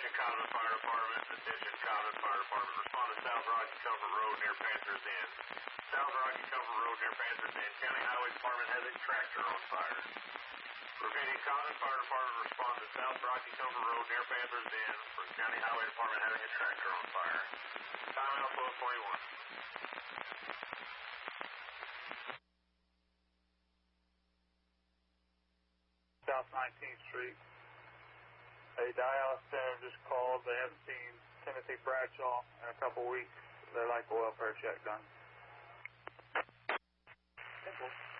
Cobbin Fire Department. Attention, Cobbin Fire Department. Respond to South Rocky Cover Road near Panthers Inn. South Rocky Cover Road near Panthers Inn. County Highway Department has a tractor on fire. Repeating, Cobbin Fire Department respond to South Rocky Cover Road near Panthers Inn for County Highway Department having a tractor on fire. Timeout 12:21. South 19th Street. A dialysis center just called. They haven't seen Timothy Bradshaw in a couple weeks. They'd like a welfare check done. Simple.